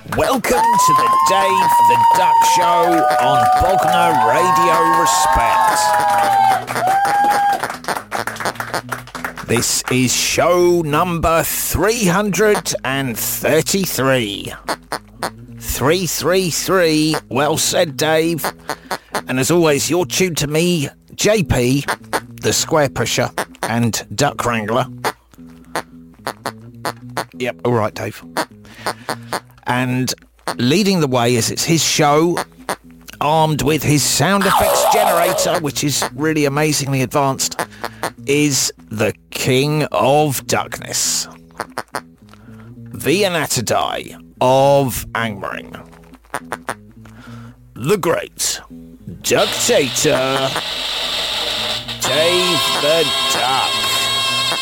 Welcome to the Dave the Duck Show on Bognor Radio Respect. This is show number 333. 333, well said, Dave. And as always, you're tuned to me, JP, the Square Pusher and Duck Wrangler. Yep, all right, Dave. And leading the way, as it's his show, armed with his sound effects generator, which is really amazingly advanced, is the King of Duckness, the Anatadai of Angmering, the great Ductator, Dave the Duck.